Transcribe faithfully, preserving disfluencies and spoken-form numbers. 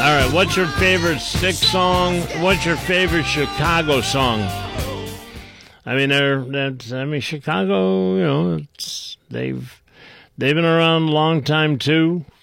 All right, what's your favorite Styx song? What's your favorite Chicago song? I mean, they're that's. I mean, Chicago. You know, it's, they've they've been around a long time too.